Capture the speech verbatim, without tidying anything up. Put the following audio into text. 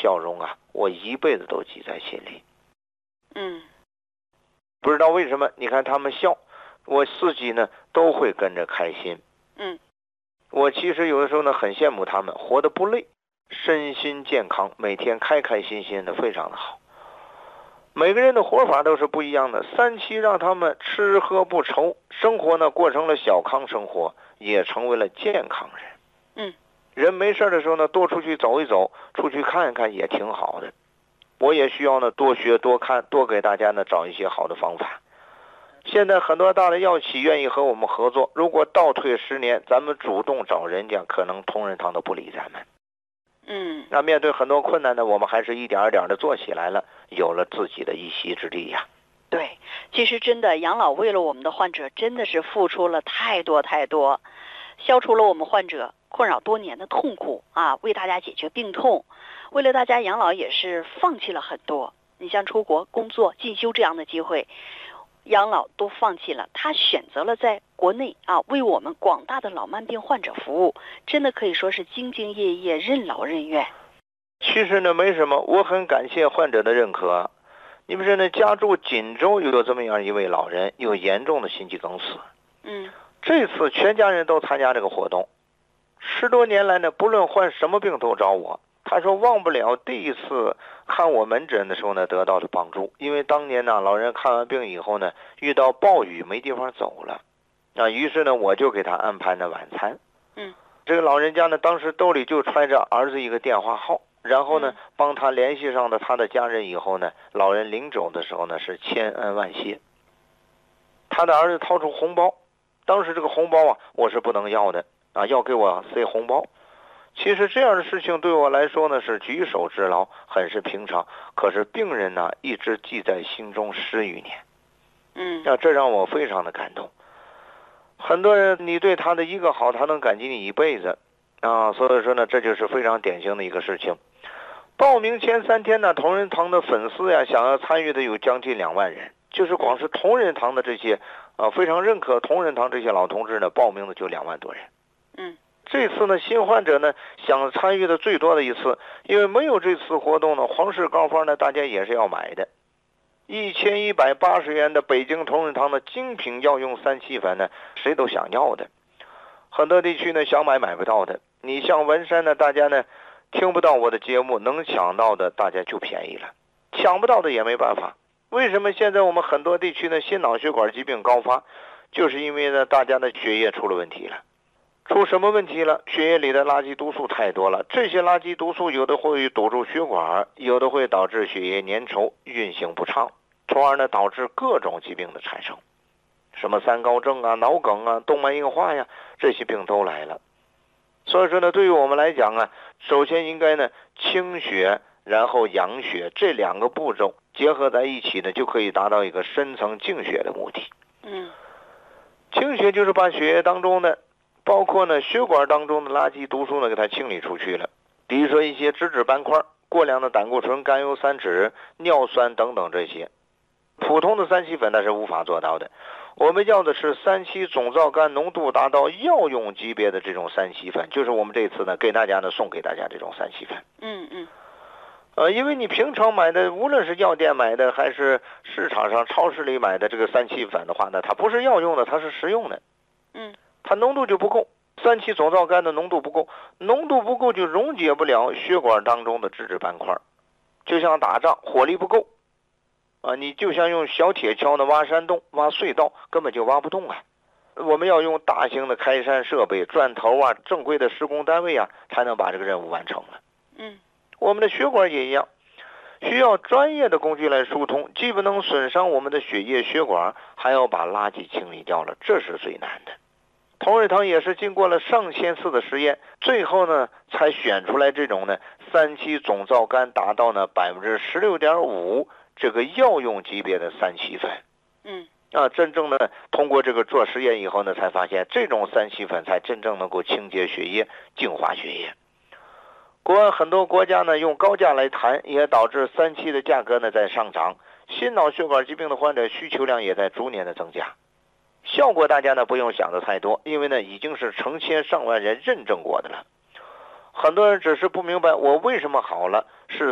笑容啊，我一辈子都记在心里。 嗯， 不知道为什么，你看他们笑，我自己呢都会跟着开心。 嗯， 我其实有的时候呢很羡慕他们，活得不累，身心健康，每天开开心心的，非常的好。每个人的活法都是不一样的，三七让他们吃喝不愁，生活呢过成了小康生活，也成为了健康人。 嗯， 人没事的时候呢，多出去走一走，出去看一看也挺好的。我也需要呢多学多看，多给大家呢找一些好的方法。现在很多大的药企愿意和我们合作，如果倒退十年，咱们主动找人家，可能同仁堂都不理咱们。 嗯， 那面对很多困难呢，我们还是一点一点的做起来了，有了自己的一席之地呀。 对，其实真的养老为了我们的患者真的是付出了太多太多，消除了我们患者困扰多年的痛苦啊，为大家解决病痛，为了大家养老也是放弃了很多。你像出国工作进修这样的机会，养老都放弃了，他选择了在国内啊为我们广大的老慢病患者服务，真的可以说是兢兢业业，任劳任怨。 其实呢没什么，我很感谢患者的认可。你们说呢，家住锦州有这么样一位老人，有严重的心肌梗死。 嗯， 这次全家人都参加这个活动，十多年来呢，不论患什么病都找我。他说忘不了第一次看我门诊的时候呢得到的帮助，因为当年呢老人看完病以后呢遇到暴雨没地方走了，啊，于是呢我就给他安排了晚餐。 嗯， 这个老人家呢当时兜里就揣着儿子一个电话号，然后呢帮他联系上了他的家人以后呢，老人临走的时候呢是千恩万谢。他的儿子掏出红包，当时这个红包啊我是不能要的啊，要给我塞红包。其实这样的事情对我来说呢是举手之劳，很是平常，可是病人呢一直记在心中十余年。 嗯， 那这让我非常的感动。很多人你对他的一个好，他能感激你一辈子啊，所以说呢这就是非常典型的一个事情。报名前三天呢，同仁堂的粉丝呀想要参与的有将近两万人，就是光是同仁堂的这些啊非常认可同仁堂这些老同志呢，报名的就两万多人。 嗯， 这次呢，新患者呢想参与的最多的一次，因为没有这次活动呢，皇氏膏方呢大家也是要买的，一千一百八十元的北京同仁堂的精品药用三七粉呢，谁都想要的。很多地区呢想买买不到的，你像文山呢，大家呢听不到我的节目，能抢到的大家就便宜了，抢不到的也没办法。为什么现在我们很多地区呢心脑血管疾病高发，就是因为呢大家的血液出了问题了。出什么问题了？血液里的垃圾毒素太多了，这些垃圾毒素有的会堵住血管，有的会导致血液粘稠运行不畅，从而呢导致各种疾病的产生，什么三高症啊、脑梗啊、动脉硬化呀，这些病都来了。所以说呢，对于我们来讲啊，首先应该呢清血，然后养血，这两个步骤结合在一起呢，就可以达到一个深层净血的目的。 嗯， 清血就是把血液当中的包括呢血管当中的垃圾毒素呢给它清理出去了，比如说一些脂质斑块、过量的胆固醇、甘油三酯、尿酸等等，这些普通的三七粉它是无法做到的。我们要的是三七总皂苷浓度达到药用级别的这种三七粉，就是我们这次呢给大家呢送给大家这种三七粉。 嗯嗯， 呃，因为你平常买的，无论是药店买的还是市场上超市里买的这个三七粉的话呢，它不是药用的，它是食用的。 嗯， 它浓度就不够，三七总皂苷的浓度不够，浓度不够就溶解不了血管当中的脂质斑块，就像打仗火力不够啊，你就像用小铁锹的挖山洞、挖隧道，根本就挖不动啊。我们要用大型的开山设备、钻头啊、正规的施工单位啊，才能把这个任务完成了。 嗯， 我们的血管也一样，需要专业的工具来疏通，既不能损伤我们的血液血管，还要把垃圾清理掉了，这是最难的。同仁堂也是经过了上千次的实验，最后呢才选出来这种呢三七总皂苷达到呢百分之十六点五这个药用级别的三七粉。 嗯， 啊，真正的通过这个做实验以后呢，才发现这种三七粉才真正能够清洁血液、净化血液。国外很多国家呢用高价来谈，也导致三七的价格呢在上涨，心脑血管疾病的患者需求量也在逐年的增加。效果大家呢不用想的太多，因为呢已经是成千上万人认证过的了。很多人只是不明白我为什么好了，是